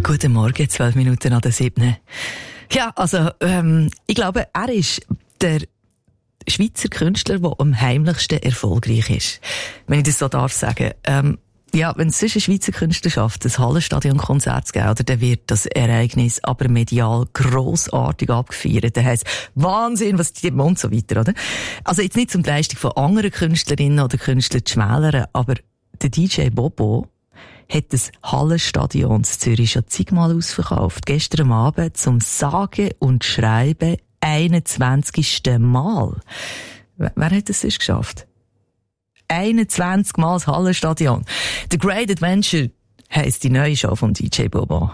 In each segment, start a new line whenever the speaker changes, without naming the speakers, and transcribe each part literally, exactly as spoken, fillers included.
Guten Morgen, zwölf Minuten an der siebten. Ja, also, ähm, ich glaube, er ist der Schweizer Künstler, der am heimlichsten erfolgreich ist. Wenn ich das so darf sagen. Ähm, ja, wenn es sonst eine Schweizer Künstler schafft, ein Hallenstadion-Konzert zu geben, oder, dann wird das Ereignis aber medial grossartig abgefeiert. Dann heisst Wahnsinn, was die und so weiter, oder? Also jetzt nicht zum die Leistung von anderen Künstlerinnen oder Künstlern zu schmälern, aber der D J Bobo hat das Hallenstadion in Zürich schon zigmal ausverkauft. Gestern Abend zum sage und schreiben einundzwanzigsten Mal. Wer, wer hat das sonst geschafft? einundzwanzig Mal das Hallenstadion. The Great Adventure heisst die neue Show vom D J Bobo.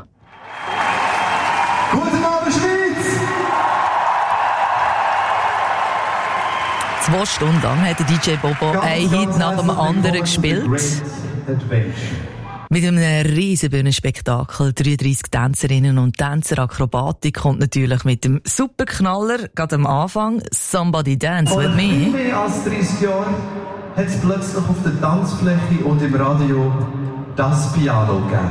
Guten Abend, Schweiz!
Zwei Stunden lang hat der D J Bobo ein Hit nach dem anderen gespielt. Mit einem riesen Bühnenspektakel, dreiunddreissig Tänzerinnen und Tänzer, Akrobatik und natürlich mit dem Superknaller, gerade am Anfang, Somebody Dance With Me.
Vor mehr als dreissig Jahren hat es plötzlich auf der Tanzfläche und im Radio das Piano gegeben.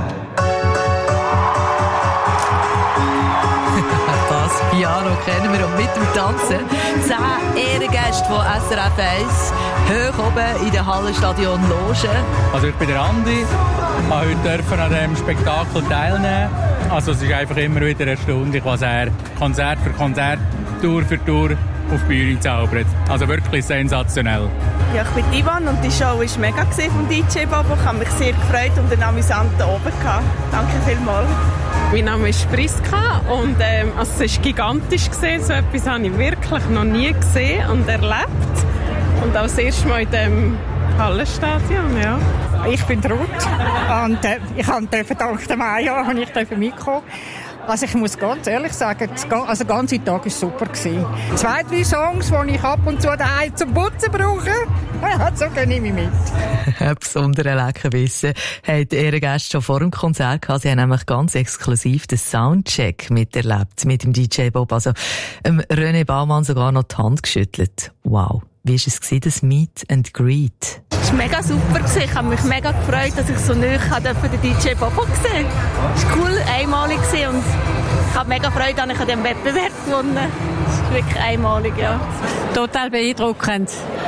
Das Piano kennen wir und mit dem Tanzen. Zehn Ehrengäste von S R F eins, hoch oben in der Hallenstadion Loge.
Also ich bin der Andi, ich heute dürfen an diesem Spektakel teilnehmen. Also es ist einfach immer wieder erstaunlich, was er Konzert für Konzert, Tour für Tour auf die Bühne zaubert. Also wirklich sensationell.
Ja, ich bin Ivan und die Show war mega vom D J Bobo. Ich habe mich sehr gefreut und einen amüsanten Oben gehabt. Danke vielmals.
Mein Name ist Priska und ähm, also es war gigantisch gewesen. So etwas habe ich wirklich noch nie gesehen und erlebt. Und auch das erste Mal in diesem Hallenstadion, ja.
Ich bin Ruth und äh, ich durfte dank der Maja und ich mitkommen. Also ich muss ganz ehrlich sagen, also der ganze Tag war super gewesen. Zwei, drei Songs, die ich ab und zu daheim zum Putzen brauche, ja, so nehme ich mit.
Ein besonderer Leckerbissen haben die Ehrengäste schon vor dem Konzert gehabt. Sie haben nämlich ganz exklusiv den Soundcheck miterlebt mit dem D J Bob. Also ähm, René Baumann sogar noch die Hand geschüttelt. Wow. Wie war es, das Meet and Greet?
Es war mega super. Ich habe mich mega gefreut, dass ich so nahe den D J Bobo sehen durfte. Es war cool, einmalig und ich habe mega Freude, dass ich an diesem Wettbewerb gewonnen habe. Es ist wirklich einmalig, ja.
Total beeindruckend.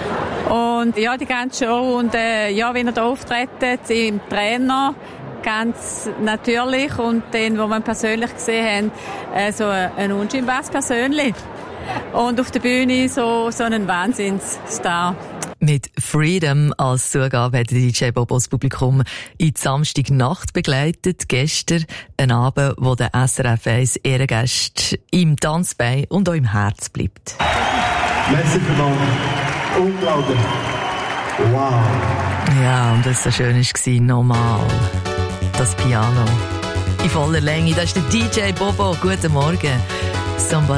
Und ja, die ganze Show und äh, ja, wie er da auftritt, im Trainer, ganz natürlich und den, wo wir persönlich gesehen haben, äh, so ein unscheinbares Persönlich. Und auf der Bühne so, so ein Wahnsinnsstar.
Mit Freedom als Zugabe hat der D J Bobo das Publikum in die Samstagnacht begleitet. Gestern ein Abend, wo der S R F eins Ehrengäste im Tanzbein und auch im Herz bleibt.
Merci vielmals. Unglaublich. Wow.
Ja, und das so schön war, nochmal. Das Piano. In voller Länge. Das ist der D J Bobo. Guten Morgen. Somebody